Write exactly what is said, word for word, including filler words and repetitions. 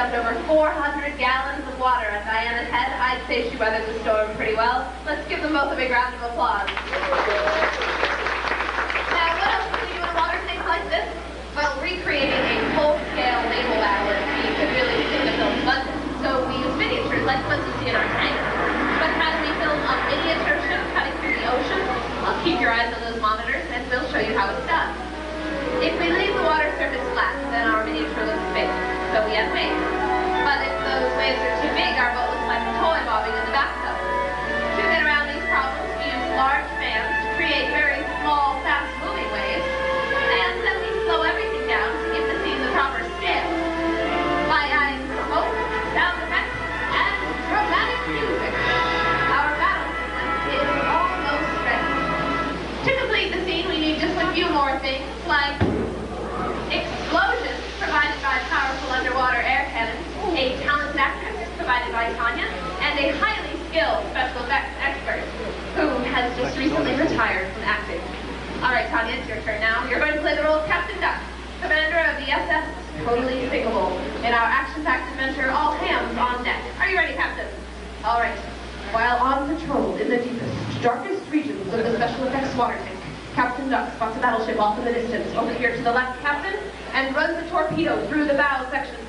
dumped over four hundred gallons of water on Diana's head. I'd say she weathered the storm pretty well. Let's give them both a big round of applause. Now, what else can we do in a water tank like this? Well, recreating a full-scale naval battle at sea could really sting the film's budget. So we use miniatures like the ones you see in our tank. But how do we film a miniature ship cutting through the ocean? Well, keep your eyes on those monitors and we'll show you how it's done. If we leave the water surface flat, then our miniature looks big, so we add waves. But if those waves are too big, our boat looks like a toy bobbing in the bathtub. To get around these problems, we use large fans to create very small, fast-moving waves, and then we slow everything down to give the scene the proper scale. By adding smoke, sound effects, and dramatic music, our battle sequence is almost ready. To complete the scene, we need just a few more things, like explosions provided by powerful underwater air cannons, a talented actress provided by Tanya, and a highly skilled special effects expert who has just recently retired from acting. All right, Tanya, it's your turn now. You're going to play the role of Captain Duck, commander of the S S Totally Sinkable, in our action-packed adventure, All Hands on Deck. Are you ready, Captain? All right. While on patrol in the deepest, darkest regions of the special effects water tank, Captain Duck spots a battleship off in the distance, over here to the left, Captain, and runs the torpedo through the bow section